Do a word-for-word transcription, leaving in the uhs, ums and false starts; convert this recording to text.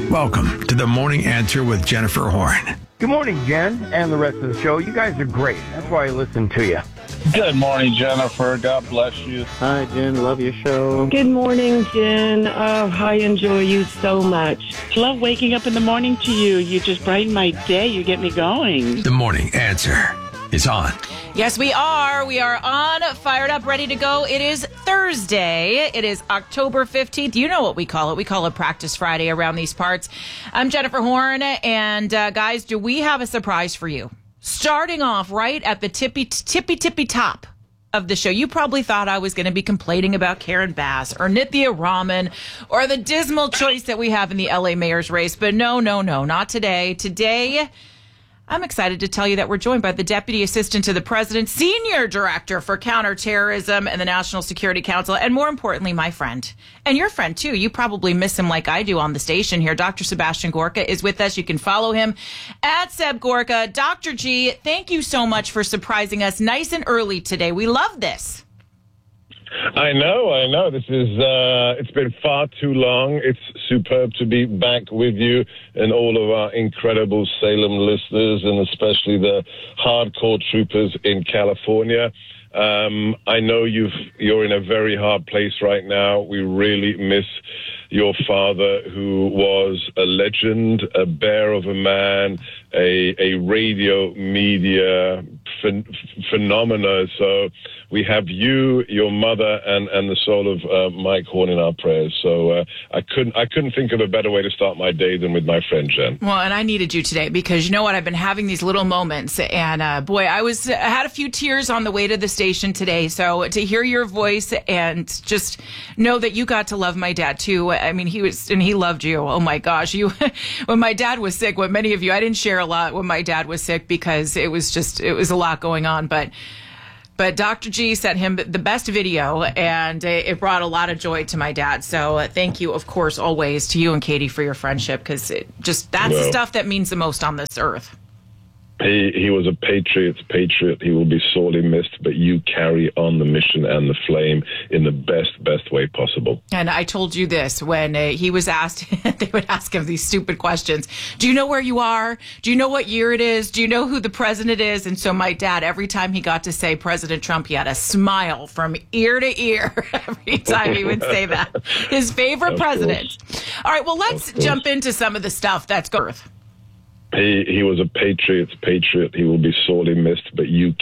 Welcome to the Morning Answer with Jennifer Horn. Good morning, Jen, and the rest of the show. You guys are great. That's why I listen to you. Good morning, Jennifer. God bless you. Hi, Jen. Love your show. Good morning, Jen. Oh, I enjoy you so much. Love waking up in the morning to you. You just brighten my day. You get me going. The Morning Answer is on. Yes, we are. We are on, fired up, ready to go. It is Thursday. It is October fifteenth. You know what we call it. We call it Practice Friday around these parts. I'm Jennifer Horn, and uh, guys, do we have a surprise for you? Starting off right at the tippy, tippy, tippy top of the show. You probably thought I was going to be complaining about Karen Bass or Nithya Raman or the dismal choice that we have in the L A mayor's race. But no, no, no, not today. Today, I'm excited to tell you that we're joined by the Deputy Assistant to the President, Senior Director for Counterterrorism and the National Security Council, and more importantly, my friend. And your friend, too. You probably miss him like I do on the station here. Doctor Sebastian Gorka is with us. You can follow him at Seb Gorka. Doctor G, thank you so much for surprising us nice and early today. We love this. I know, I know. This is, uh, it's been far too long. It's superb to be back with you and all of our incredible Salem listeners, and especially the hardcore troopers in California. Um, I know you've, you're in a very hard place right now. We really miss your father, who was a legend, a bear of a man, a, a radio media ph- phenomena. So we have you, your mother, and, and the soul of uh, Mike Horn in our prayers. So uh, I couldn't I couldn't think of a better way to start my day than with my friend Jen. Well, and I needed you today because you know what? I've been having these little moments, and uh, boy, I was I had a few tears on the way to the station today. So to hear your voice and just know that you got to love my dad too. I mean, he was, and he loved you. Oh my gosh, you. When my dad was sick, what many of you, I didn't share a lot when my dad was sick because it was just it was a lot going on, but. But Doctor G sent him the best video, and it brought a lot of joy to my dad. So uh, thank you, of course, always to you and Katie for your friendship, because just that's well, the stuff that means the most on this earth. He he was a patriot's patriot. He will be sorely missed, but you carry on the mission and the flame in the best, best way possible. And I told you this when uh, he was asked, they would ask him these stupid questions. Do you know where you are? Do you know what year it is? Do you know who the president is? And so my dad, every time he got to say President Trump, he had a smile from ear to ear every time he would say that. His favorite of president. Course. All right, well, let's jump into some of the stuff that's Earth. He he was a patriot's patriot. He will be sorely missed, but you